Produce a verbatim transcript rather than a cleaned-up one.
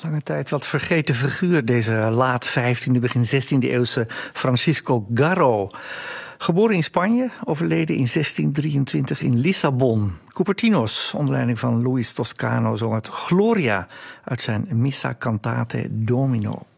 lange tijd wat vergeten figuur, deze laat vijftiende, begin zestiende eeuwse Francisco Garro. Geboren in Spanje, overleden in zestien drieëntwintig in Lissabon. Cupertinos, onder leiding van Luis Toscano, zong het Gloria uit zijn Missa Cantate Domino.